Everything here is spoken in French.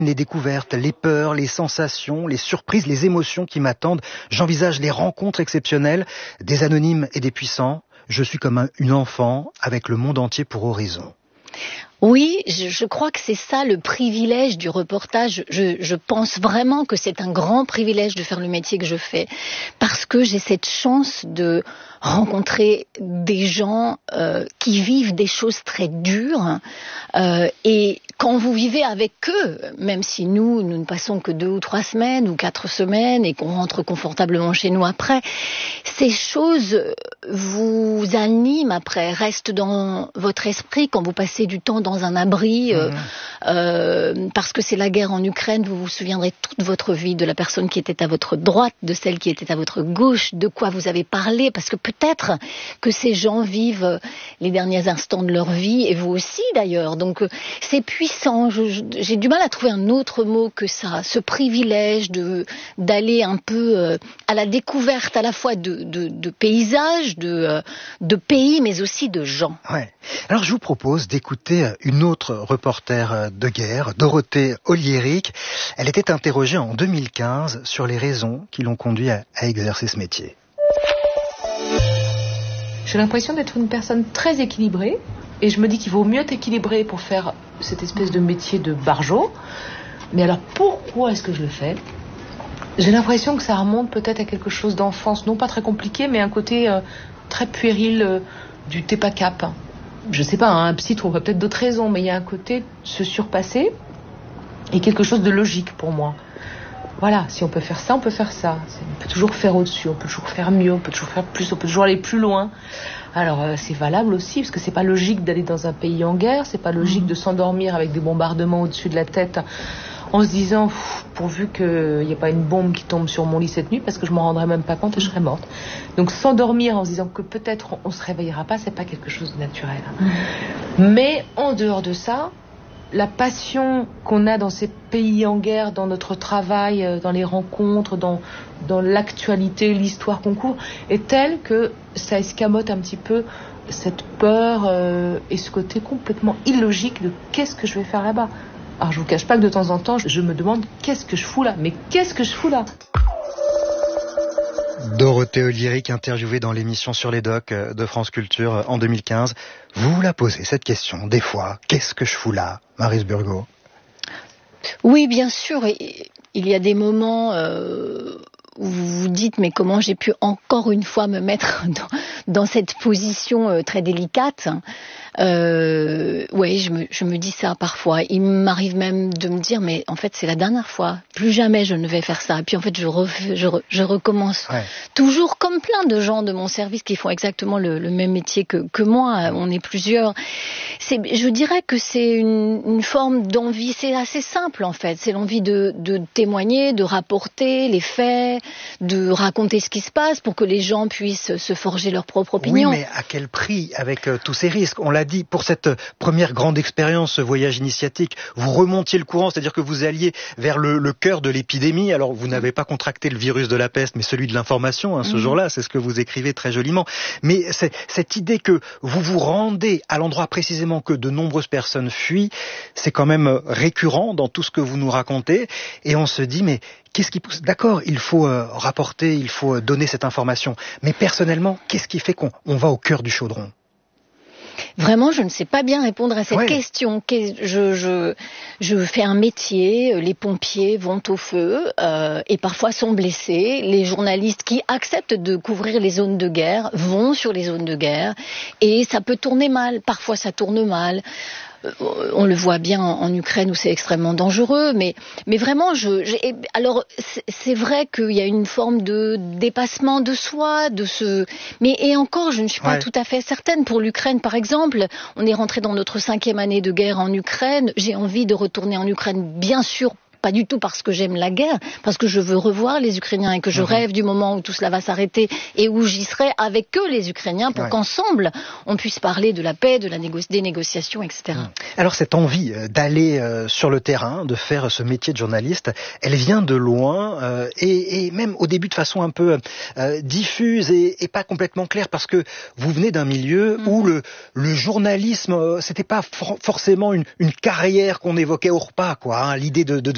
Les découvertes, les peurs, les sensations, les surprises, les émotions qui m'attendent. J'envisage les rencontres exceptionnelles, des anonymes et des puissants. Je suis comme une enfant avec le monde entier pour horizon. Oui, je crois que c'est ça le privilège du reportage. Je pense vraiment que c'est un grand privilège de faire le métier que je fais parce que j'ai cette chance de rencontrer des gens qui vivent des choses très dures et quand vous vivez avec eux, même si nous ne passons que 2 ou 3 semaines ou 4 semaines et qu'on rentre confortablement chez nous après, ces choses vous animent après, restent dans votre esprit quand vous passez du temps dans un abri parce que c'est la guerre en Ukraine, vous vous souviendrez toute votre vie de la personne qui était à votre droite, de celle qui était à votre gauche, de quoi vous avez parlé, parce que peut-être que ces gens vivent les derniers instants de leur vie, et vous aussi d'ailleurs, donc c'est puissant. J'ai du mal à trouver un autre mot que ça, ce privilège d'aller un peu à la découverte à la fois de paysages, de pays, mais aussi de gens. Ouais. Alors je vous propose d'écouter une autre reporter de guerre, Dorothée Oliéric. Elle était interrogée en 2015 sur les raisons qui l'ont conduit à exercer ce métier. J'ai l'impression d'être une personne très équilibrée et je me dis qu'il vaut mieux être équilibré pour faire cette espèce de métier de barjo. Mais alors pourquoi est-ce que je le fais ? J'ai l'impression que ça remonte peut-être à quelque chose d'enfance, non pas très compliqué, mais un côté très puéril du t'es pas cap. Je sais pas, un psy trouverait peut-être d'autres raisons, mais il y a un côté se surpasser et quelque chose de logique pour moi. Voilà, si on peut faire ça, on peut faire ça. On peut toujours faire au-dessus, on peut toujours faire mieux, on peut toujours faire plus, on peut toujours aller plus loin. Alors c'est valable aussi, parce que c'est pas logique d'aller dans un pays en guerre, c'est pas logique de s'endormir avec des bombardements au-dessus de la tête en se disant pourvu qu'il n'y ait pas une bombe qui tombe sur mon lit cette nuit, parce que je m'en rendrai même pas compte et je serai morte. Donc s'endormir en se disant que peut-être on se réveillera pas, c'est pas quelque chose de naturel. Mais en dehors de ça, la passion qu'on a dans ces pays en guerre, dans notre travail, dans les rencontres, dans l'actualité, l'histoire qu'on court, est telle que ça escamote un petit peu cette peur et ce côté complètement illogique de qu'est-ce que je vais faire là-bas. Alors je vous cache pas que de temps en temps, je me demande qu'est-ce que je fous là ? Mais qu'est-ce que je fous là ? Dorothée Oliéric, interviewée dans l'émission Sur les Docs de France Culture en 2015. Vous vous la posez cette question, des fois, qu'est-ce que je fous là, Maryse Burgot ? Oui, bien sûr. Il y a des moments où vous vous dites mais comment j'ai pu encore une fois me mettre dans cette position très délicate. Oui, je me dis ça parfois. Il m'arrive même de me dire mais en fait c'est la dernière fois. Plus jamais je ne vais faire ça. Et puis en fait je recommence. Ouais. Toujours comme plein de gens de mon service qui font exactement le même métier que moi. On est plusieurs. Je dirais que c'est une forme d'envie. C'est assez simple en fait. C'est l'envie de témoigner, de rapporter les faits, de raconter ce qui se passe pour que les gens puissent se forger leur propre opinion. Oui, mais à quel prix avec tous ces risques ? On l'a dit, pour cette première grande expérience, ce voyage initiatique, vous remontiez le courant, c'est-à-dire que vous alliez vers le cœur de l'épidémie. Alors, vous n'avez pas contracté le virus de la peste, mais celui de l'information, ce jour-là, c'est ce que vous écrivez très joliment. Mais cette idée que vous vous rendez à l'endroit précisément que de nombreuses personnes fuient, c'est quand même récurrent dans tout ce que vous nous racontez. Et on se dit, mais qu'est-ce qui pousse ? D'accord, il faut rapporter, il faut donner cette information. Mais personnellement, qu'est-ce qui fait qu'on va au cœur du chaudron ? Vraiment, je ne sais pas bien répondre à cette question. Je fais un métier, les pompiers vont au feu et parfois sont blessés. Les journalistes qui acceptent de couvrir les zones de guerre vont sur les zones de guerre et ça peut tourner mal. Parfois, ça tourne mal. On le voit bien en Ukraine où c'est extrêmement dangereux, mais vraiment, alors c'est vrai qu'il y a une forme de dépassement de soi, et encore, je ne suis pas tout à fait certaine. Pour l'Ukraine, par exemple, on est rentré dans notre 5e année de guerre en Ukraine. J'ai envie de retourner en Ukraine, bien sûr. Pas du tout parce que j'aime la guerre, parce que je veux revoir les Ukrainiens et que je rêve du moment où tout cela va s'arrêter et où j'y serai avec eux, les Ukrainiens, pour qu'ensemble, on puisse parler de la paix, des négociations, etc. Alors cette envie d'aller sur le terrain, de faire ce métier de journaliste, elle vient de loin et même au début de façon un peu diffuse et pas complètement claire, parce que vous venez d'un milieu où le journalisme, c'était pas forcément une carrière qu'on évoquait au repas, quoi. L'idée de